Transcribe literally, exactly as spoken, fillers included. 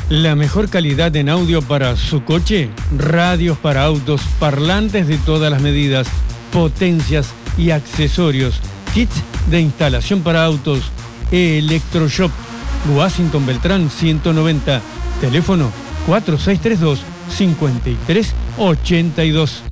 La mejor calidad en audio para su coche, radios para autos, parlantes de todas las medidas, potencias y accesorios, kits de instalación para autos, Electroshop, Washington Beltrán ciento noventa, teléfono cuatro seis tres dos, cinco tres ocho dos.